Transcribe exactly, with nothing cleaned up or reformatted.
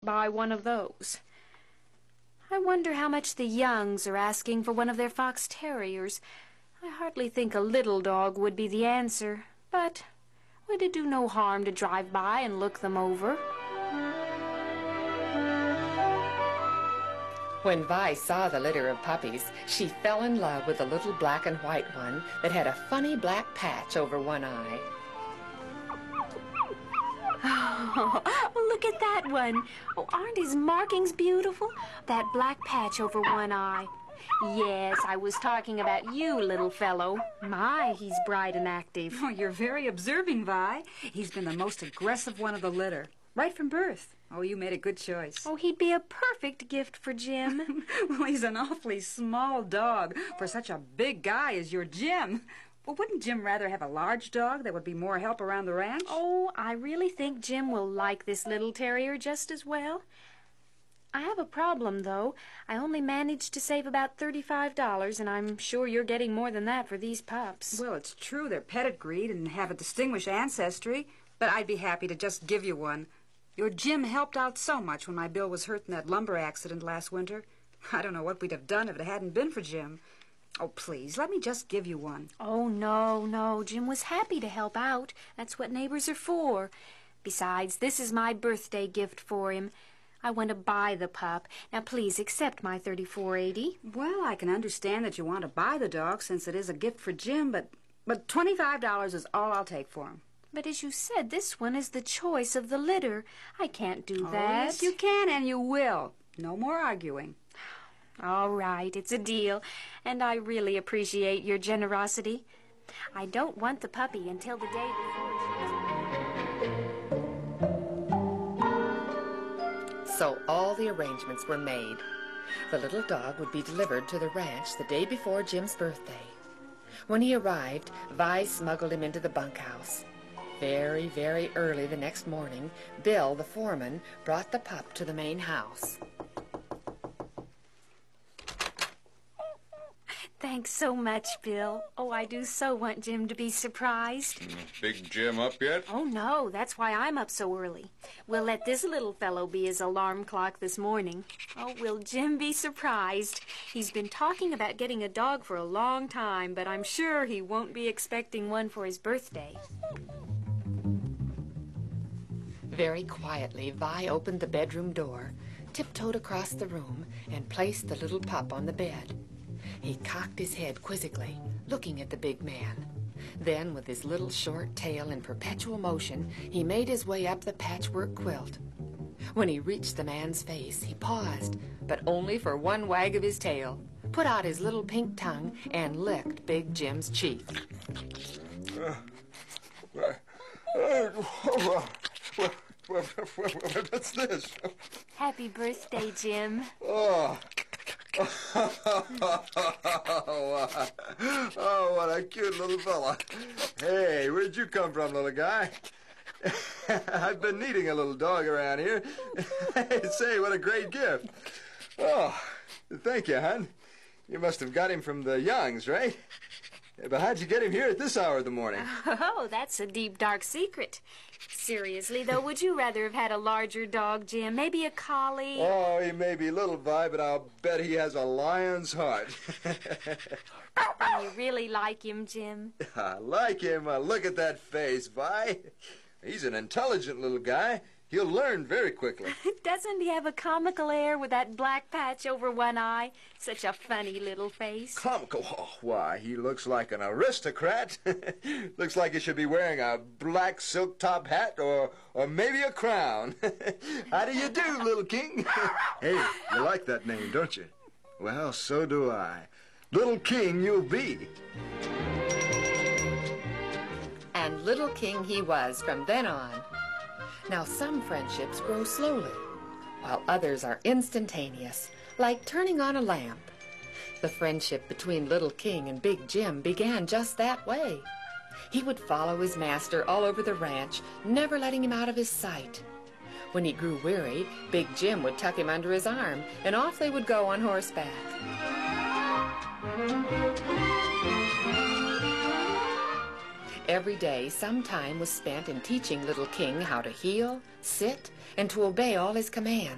buy one of those. I wonder how much the Youngs are asking for one of their fox terriers. I hardly think a little dog would be the answer, but would it do no harm to drive by and look them over? When Vi saw the litter of puppies, she fell in love with the little black and white one that had a funny black patch over one eye. Oh, look at that one. Oh, aren't his markings beautiful? That black patch over one eye. Yes, I was talking about you, little fellow. My, he's bright and active. Oh, you're very observing, Vi. He's been the most aggressive one of the litter, right from birth. Oh, you made a good choice. Oh, he'd be a perfect gift for Jim. Well, he's an awfully small dog for such a big guy as your Jim. Well, wouldn't Jim rather have a large dog that would be more help around the ranch? Oh, I really think Jim will like this little terrier just as well. I have a problem, though. I only managed to save about thirty-five dollars, and I'm sure you're getting more than that for these pups. Well, it's true they're pedigreed and have a distinguished ancestry, but I'd be happy to just give you one. Your Jim helped out so much when my Bill was hurt in that lumber accident last winter. I don't know what we'd have done if it hadn't been for Jim. Oh, please, let me just give you one. Oh, no, no. Jim was happy to help out. That's what neighbors are for. Besides, this is my birthday gift for him. I want to buy the pup. Now, please accept my thirty-four eighty. Well, I can understand that you want to buy the dog since it is a gift for Jim, but, but twenty-five dollars is all I'll take for him. But as you said, this one is the choice of the litter. I can't do Oh, that. yes, you can, and you will. No more arguing. All right, it's a deal, and I really appreciate your generosity. I don't want the puppy until the day before. So all the arrangements were made. The little dog would be delivered to the ranch the day before Jim's birthday. When he arrived, Vi smuggled him into the bunkhouse. Very, very early the next morning, Bill, the foreman, brought the pup to the main house. Thanks so much, Bill. Oh, I do so want Jim to be surprised. Big Jim up yet? Oh, no, that's why I'm up so early. We'll let this little fellow be his alarm clock this morning. Oh, will Jim be surprised? He's been talking about getting a dog for a long time, but I'm sure he won't be expecting one for his birthday. Very quietly, Vi opened the bedroom door, tiptoed across the room, and placed the little pup on the bed. He cocked his head quizzically, looking at the big man. Then, with his little short tail in perpetual motion, he made his way up the patchwork quilt. When he reached the man's face, he paused, but only for one wag of his tail, put out his little pink tongue, and licked Big Jim's cheek. Uh, uh, uh, what's this? Happy birthday, Jim. Oh. oh, oh, what a cute little fella. Hey, where'd you come from, little guy? I've been needing a little dog around here. Say, what a great gift. Oh, thank you, hon. You must have got him from the Youngs, right? But how'd you get him here at this hour of the morning? Oh, that's a deep, dark secret. Seriously, though, would you rather have had a larger dog, Jim? Maybe a collie? Oh, he may be little, Vi, but I'll bet he has a lion's heart. And you really like him, Jim? I like him. Uh, look at that face, Vi. He's an intelligent little guy. He'll learn very quickly. Doesn't he have a comical air with that black patch over one eye? Such a funny little face. Comical? Oh, why, he looks like an aristocrat. Looks like he should be wearing a black silk top hat or, or maybe a crown. How do you do, little king? Hey, you like that name, don't you? Well, so do I. Little King you'll be. And Little King he was from then on. Now, some friendships grow slowly, while others are instantaneous, like turning on a lamp. The friendship between Little King and Big Jim began just that way. He would follow his master all over the ranch, never letting him out of his sight. When he grew weary, Big Jim would tuck him under his arm, and off they would go on horseback. Every day, some time was spent in teaching Little King how to heel, sit, and to obey all his commands.